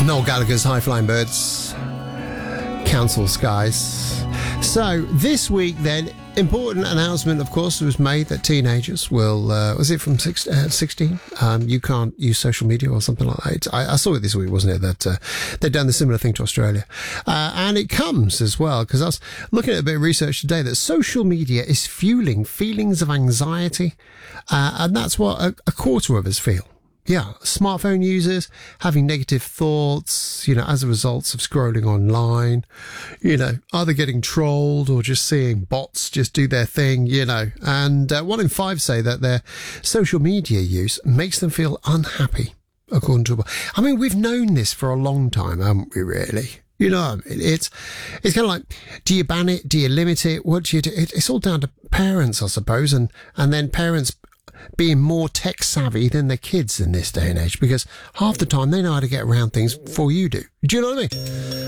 Noel Gallagher's High Flying Birds, Council Skies. So this week then, important announcement, of course, was made that teenagers will, was it from 16? You can't use social media or something like that. I saw it this week, wasn't it, that they've done the similar thing to Australia. And it comes as well, because I was looking at a bit of research today that social media is fueling feelings of anxiety, and that's what a quarter of us feel. Yeah, smartphone users having negative thoughts, as a result of scrolling online, either getting trolled or just seeing bots just do their thing, and 1 in 5 say that their social media use makes them feel unhappy, according to, we've known this for a long time, haven't we, really? It's kind of like, do you ban it? Do you limit it? What do you do? It's all down to parents, I suppose, and then parents being more tech savvy than their kids in this day and age, because half the time they know how to get around things before you do. Do you know what I mean?